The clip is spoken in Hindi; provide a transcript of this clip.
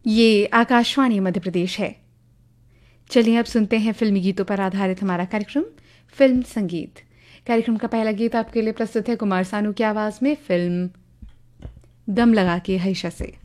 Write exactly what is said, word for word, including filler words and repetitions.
ये आकाशवाणी मध्य प्रदेश है। चलिए अब सुनते हैं फिल्मी गीतों पर आधारित हमारा कार्यक्रम फिल्म संगीत। कार्यक्रम का पहला गीत आपके लिए प्रस्तुत है कुमार सानू की आवाज में फिल्म दम लगा के हईशा से।